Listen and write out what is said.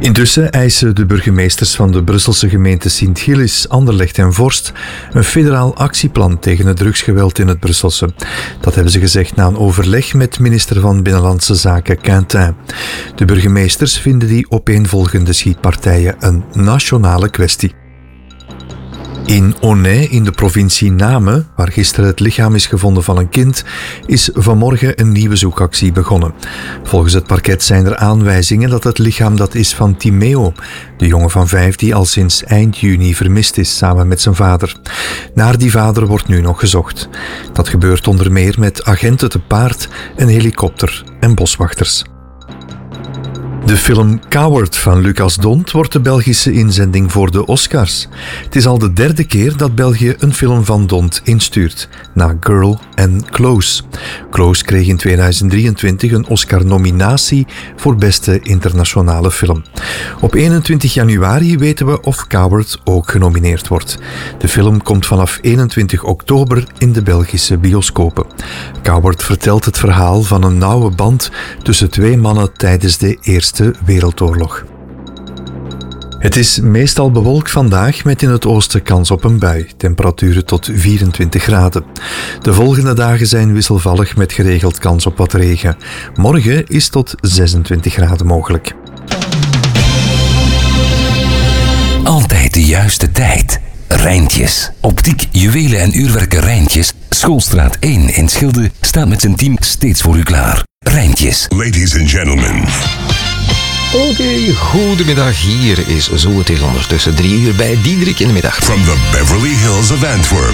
Intussen eisen de burgemeesters van de Brusselse gemeenten Sint-Gilles, Anderlecht en Vorst een federaal actieplan tegen het drugsgeweld in het Brusselse. Dat hebben ze gezegd na een overleg met minister van Binnenlandse Zaken Quintin. De burgemeesters vinden die opeenvolgende schietpartijen een nationale kwestie. In Aunay, in de provincie Namen, waar gisteren het lichaam is gevonden van een kind, is vanmorgen een nieuwe zoekactie begonnen. Volgens het parket zijn er aanwijzingen dat het lichaam dat is van Timeo, de jongen van 5 die al sinds eind juni vermist is samen met zijn vader. Naar die vader wordt nu nog gezocht. Dat gebeurt onder meer met agenten te paard, een helikopter en boswachters. De film Coward van Lucas D'Hondt wordt de Belgische inzending voor de Oscars. Het is al de 3e keer dat België een film van D'Hondt instuurt, na Girl en Close. Close kreeg in 2023 een Oscar-nominatie voor beste internationale film. Op 21 januari weten we of Coward ook genomineerd wordt. De film komt vanaf 21 oktober in de Belgische bioscopen. Coward vertelt het verhaal van een nauwe band tussen 2 mannen tijdens de Eerste Wereldoorlog. Het is meestal bewolkt vandaag met in het oosten kans op een bui. Temperaturen tot 24 graden. De volgende dagen zijn wisselvallig met geregeld kans op wat regen. Morgen is tot 26 graden mogelijk. Altijd de juiste tijd. Rijntjes. Optiek, juwelen en uurwerken Rijntjes. Schoolstraat 1 in Schilde staat met zijn team steeds voor u klaar. Rijntjes. Ladies and gentlemen. Oké, goedemiddag. Hier is Zo het is ondertussen 3 uur bij Diederik in de middag. From the Beverly Hills of Antwerp.